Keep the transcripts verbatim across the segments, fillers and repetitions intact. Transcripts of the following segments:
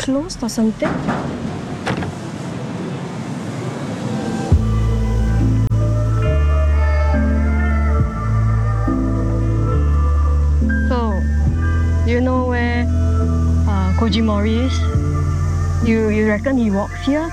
closed or something? So, do you know where uh, Koji Mori is? You, you reckon he walks here?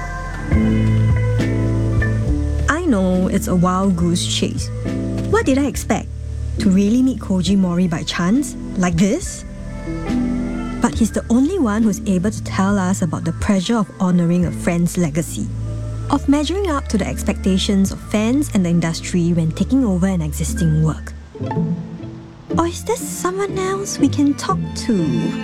I know it's a wild goose chase. What did I expect? To really meet Koji Mori by chance? Like this? But he's the only one who's able to tell us about the pressure of honouring a friend's legacy, of measuring up to the expectations of fans and the industry when taking over an existing work. Or is there someone else we can talk to?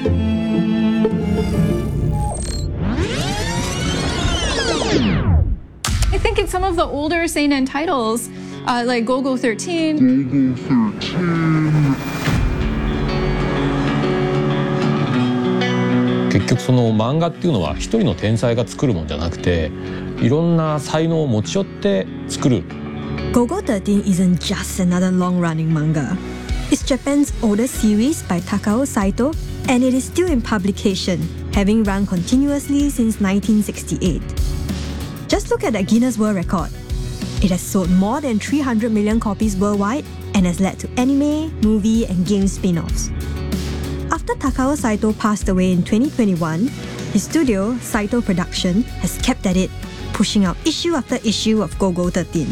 I think in some of the older seinen titles, uh, like Golgo thirteen. 結局その漫画っていうのは一人の天才が作るもんじゃなくて、いろんな才能を持ち寄って作る。 Golgo thirteen isn't just another long-running manga. It's Japan's oldest series by Takao Saito, and it is still in publication, having run continuously since nineteen sixty-eight. Just look at that Guinness World Record. It has sold more than three hundred million copies worldwide and has led to anime, movie, and game spin-offs. After Takao Saito passed away in twenty twenty-one, his studio, Saito Production, has kept at it, pushing out issue after issue of Golgo thirteen.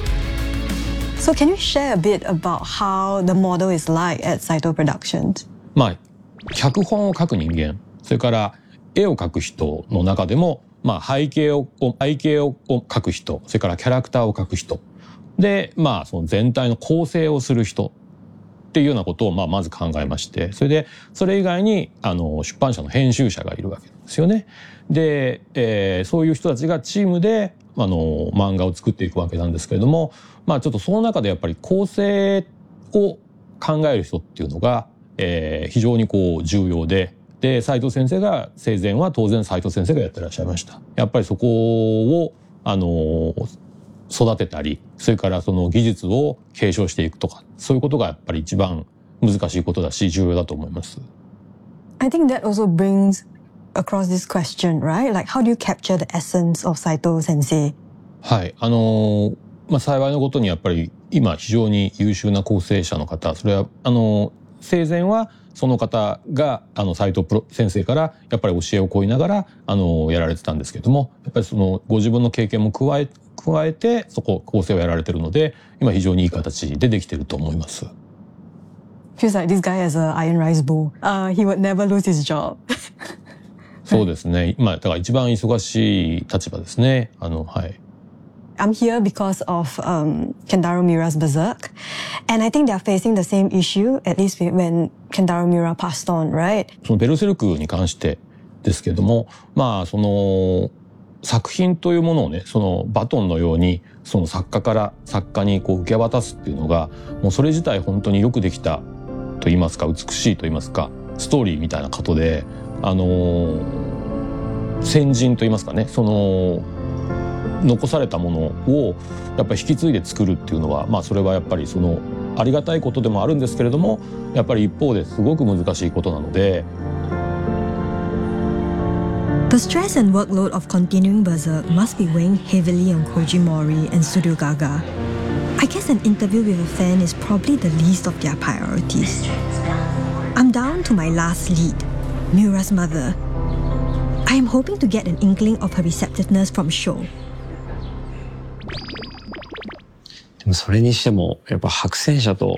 So can you share a bit about how the model is like at Saito Productions? まあ、脚本を書く人間、それから絵を描く人の中でも、まあ背景を、背景を描く人、それからキャラクターを描く人、で、まあその全体の構成をする人っていうようなことをまあまず考えまして、それでそれ以外にあの出版社の編集者がいるわけなんですよね。で、えー、そういう人たちがチームであの漫画を作っていくわけなんですけれども、まあちょっとその中でやっぱり構成を考える人っていうのが、えー、非常にこう重要で、で、斉藤先生が生前は当然斉藤先生がやってらっしゃいました。やっぱりそこをあの育てたり、それからその技術を継承していくとか、そういうことがやっぱり一番難しいことだし重要だと思います。 I think that also brings across this question, right? Like, how do you capture the essence of Saito Sensei? はい、あのまあ幸いのことにやっぱり今非常に優秀な構成者の方、それはあの生前はその方があの斉藤プロ先生からやっぱり教えを請いながらあのやられてたんですけども、やっぱりそのご自分の経験も加え加えてそこ構成をやられてるので、今非常にいい形でできてると思います。 Feels like this guy has a iron rice bowl. Uh, he would never lose his job. そうですね。今だから一番忙しい立場ですね。あのはい。 I'm here because of um, Kentaro Miura's Berserk, and I think they are facing the same issue, at least when Kentaro Miura passed on, right? そのベルセルクに関してですけども、まあその作品というものをね、そのバトンのようにその作家から作家にこう受け渡すっていうのが、もうそれ自体本当によくできたと言いますか、美しいと言いますか、ストーリーみたいなことで、あのー、先人と言いますかね、その残されたものをやっぱり引き継いで作るっていうのは、まあそれはやっぱりそのありがたいことでもあるんですけれども、やっぱり一方ですごく難しいことなので。 The stress and workload of continuing Berserk must be weighing heavily on Koji Mori and Studio Gaga. I guess an interview with a fan is probably the least of their priorities. I'm down to my last lead, Miura's mother. I am hoping to get an inkling of her receptiveness from Sho. でもそれにしてもやっぱ白戦車と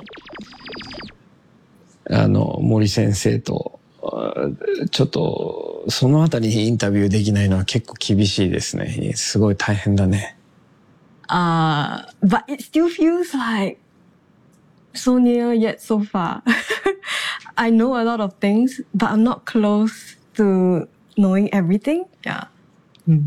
あの森先生とちょっとそのあたりにインタビューできないのは結構厳しいですね。すごい大変だね。 Uh, but it still feels like so near yet so far. I know a lot of things, but I'm not close to knowing everything. Yeah. Mm.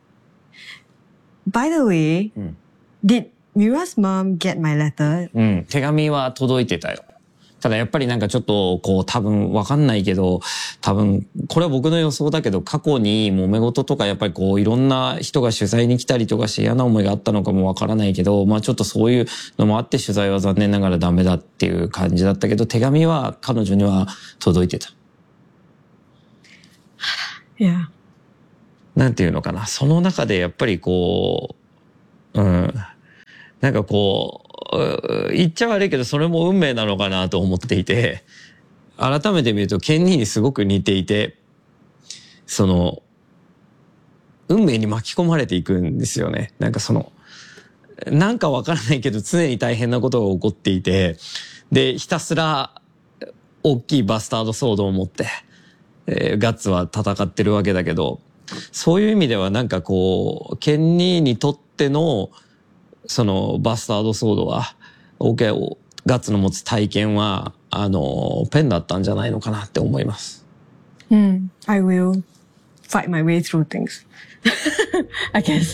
By the way, mm. did Miura's mom get my letter? うん、手紙は届いてたよ。ただやっぱりなんかちょっとこう多分わかんないけど、多分これは僕の予想だけど、過去に揉め事とかやっぱりこういろんな人が取材に来たりとかして嫌な思いがあったのかもわからないけど、まあちょっとそういうのもあって取材は残念ながらダメだっていう感じだったけど、手紙は彼女には届いてた。 Yeah. なんていうのかな。その中でやっぱりこう、うん。なんかこう、言っちゃ悪いけど、それも運命なのかなと思っていて、改めて見ると、ケンニーにすごく似ていて、その、運命に巻き込まれていくんですよね。なんかその、なんかわからないけど、常に大変なことが起こっていて、で、ひたすら、大きいバスタードソードを持って、えー、ガッツは戦ってるわけだけど、そういう意味ではなんかこう、ケンニーにとっての、そのバスタードソードは、OK、ガッツの持つ体験は、あの、ペンだったんじゃないのかなって思います。 Hmm. I will fight my way through things. I guess.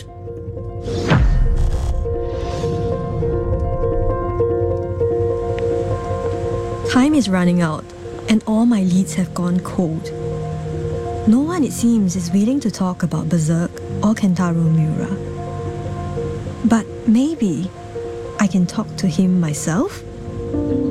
Time is running out, and all my leads have gone cold. No one, it seems, is willing to talk about Berserk or Kentaro Miura. But maybe I can talk to him myself?